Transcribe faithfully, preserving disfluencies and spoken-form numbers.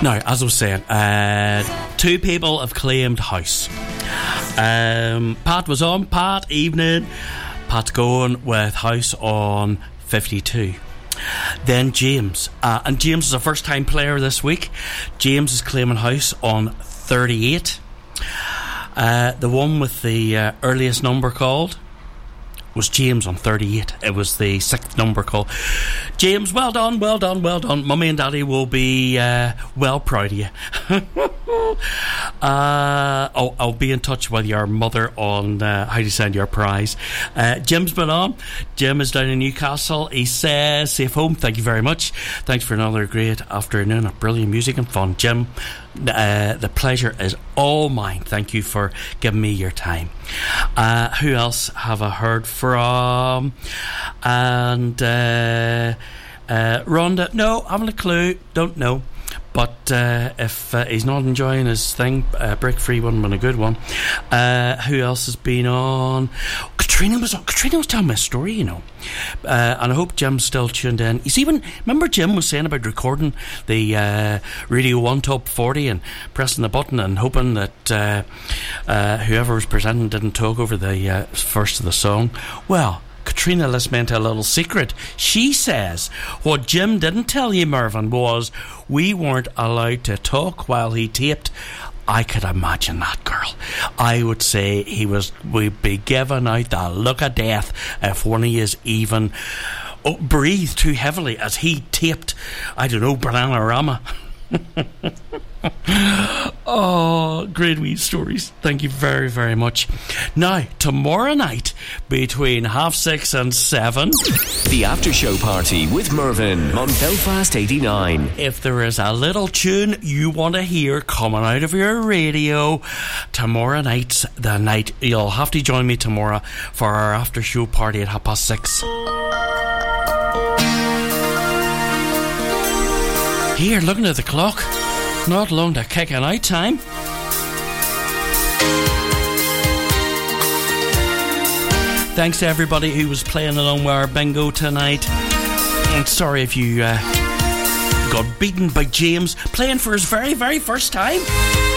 Now, as I was saying, uh, two people have claimed house. Um, Pat was on. Pat, evening. Pat's going with house on fifty-two. Then James. Uh, and James is a first-time player this week. James is claiming house on thirty-eight. Uh, the one with the uh, earliest number called was James on thirty-eight. It was the sixth number call. James, well done, well done, well done. Mummy and Daddy will be uh, well proud of you. uh, I'll, I'll be in touch with your mother on uh, how to send your prize. Uh, Jim's been on. Jim is down in Newcastle. He says, safe home. Thank you very much. Thanks for another great afternoon of brilliant music and fun. Jim, uh, the pleasure is all mine. Thank you for giving me your time. Uh, who else have I heard from? And uh, uh, Rhonda, no, haven't a clue, don't know. But uh, if uh, he's not enjoying his thing, uh, break free wouldn't have been a good one. Uh, who else has been on? Katrina was on. Katrina was telling me a story, you know. Uh, and I hope Jim's still tuned in. You see, when, remember Jim was saying about recording the uh, Radio one Top forty and pressing the button and hoping that uh, uh, whoever was presenting didn't talk over the uh, first of the song? Well, Katrina lets me into a little secret. She says what Jim didn't tell you, Mervyn, was we weren't allowed to talk while he taped. I could imagine that, girl. I would say he was we'd be giving out the look of death if one of you even oh, breathed too heavily as he taped, I don't know, Bananarama. Oh, great wee stories. Thank you very, very much. Now, tomorrow night, between half six and seven, the after show party with Mervyn on Belfast eighty-nine. If there is a little tune you want to hear coming out of your radio, tomorrow night's the night. You'll have to join me tomorrow for our after show party at half past six. Here, looking at the clock, not long to kicking out time. Thanks to everybody who was playing along with our bingo tonight. I'm sorry if you uh, got beaten by James playing for his very, very first time.